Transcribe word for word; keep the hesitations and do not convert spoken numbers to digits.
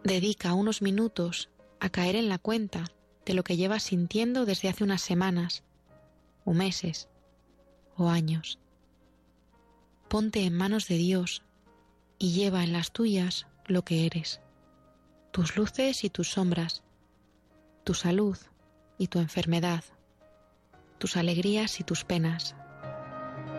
Dedica unos minutos a caer en la cuenta de lo que llevas sintiendo desde hace unas semanas, o meses, o años. Ponte en manos de Dios y lleva en las tuyas lo que eres, tus luces y tus sombras, tu salud y tu enfermedad, tus alegrías y tus penas,